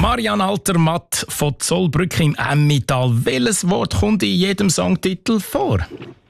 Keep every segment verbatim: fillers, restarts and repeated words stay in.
Marianne Altermatt von Zollbrück im Emmental. Welches Wort kommt in jedem Songtitel vor?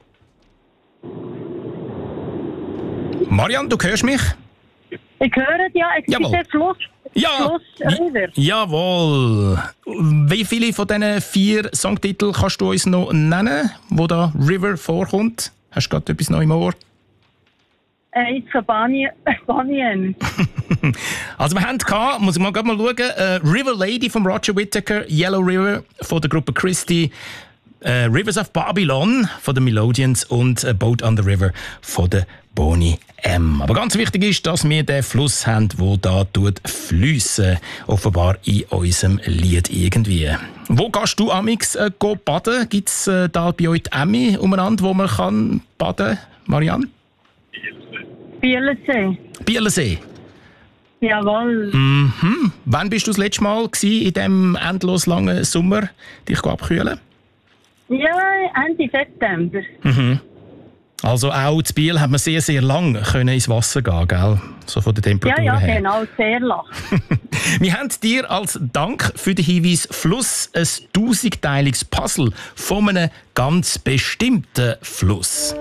Marianne, du hörst mich? Ich höre ja, ich Jawohl. sehe Fluss. Ja, Fluss River. Jawohl. Wie viele von diesen vier Songtiteln kannst du uns noch nennen, wo da River vorkommt? Hast du gerade etwas noch im Ohr? Eins von Banyan. Banyan. Also wir haben gehabt, muss ich mal, mal schauen, äh, River Lady von Roger Whittaker, Yellow River von der Gruppe Christie, äh, Rivers of Babylon von den Melodians und äh, Boat on the River von der Boney M. Aber ganz wichtig ist, dass wir den Fluss haben, der da tut fliessen, offenbar in unserem Lied irgendwie. Wo gehst du amix äh, go baden? Gibt es äh, da bei euch die Emmi umeinander, wo man kann baden, Marianne? Bielensee. Bielensee. Jawohl. Mhm. Wann bist du das letzte Mal gewesen, in diesem endlos langen Sommer dich abkühlen? Ja, Ende September. Mhm. Also auch zu Biel hat man sehr, sehr lang können ins Wasser gehen, gell? So von der Temperatur Ja, ja, her. genau, sehr lang. Wir haben dir als Dank für den Hinweis Fluss ein tausendteiliges Puzzle von einem ganz bestimmten Fluss.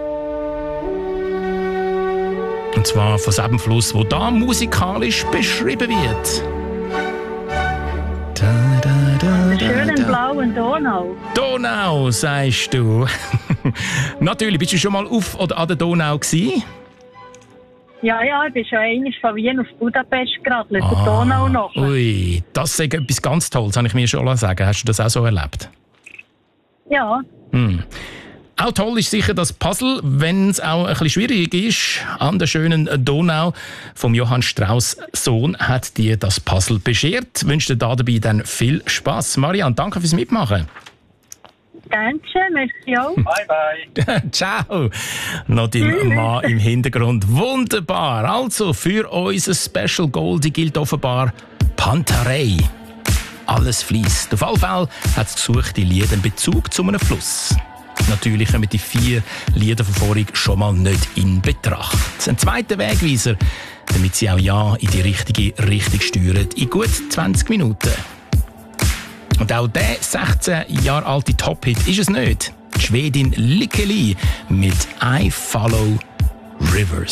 Und zwar von diesem Fluss, der da musikalisch beschrieben wird. Da, da, da, da, Schönen da. blauen Donau. Donau, sagst du. Natürlich, bist du schon mal auf oder an der Donau gewesen? Ja, ja, ich bin schon einmal von Wien auf Budapest geradelt, der Donau noch. Ui, das ist etwas ganz Tolles, kann ich mir schon sagen. Hast du das auch so erlebt? Ja. Hm. Auch toll ist sicher das Puzzle, wenn es auch ein bisschen schwierig ist. An der schönen Donau vom Johann Strauss Sohn hat dir das Puzzle beschert. Ich wünsche dir dabei dann viel Spass. Marianne, danke fürs Mitmachen. Dankeschön, merci auch. Bye, bye. Ciao. Noch dein Mann im Hintergrund. Wunderbar. Also, für unser Special Goldie gilt offenbar Pantarei. Alles fließt. Auf jeden Fall hat das gesuchte Lied einen Bezug zu einem Fluss. Natürlich kommen die vier Lieder von vorhin schon mal nicht in Betracht. Ein zweiter Wegweiser, damit sie auch ja in die richtige Richtung steuern, in gut zwanzig Minuten. Und auch der sechzehn Jahre alte Top-Hit ist es nicht. Die Schwedin Likkeli mit I Follow Rivers.